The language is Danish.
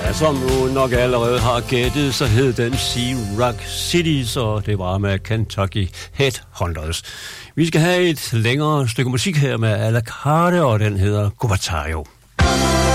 Som du nok allerede har gættet, så hed den Sea-Rock Cities, og det var med Kentucky Headhunters. Vi skal have et længere stykke musik her med à la carte, og den hedder Gubatayo.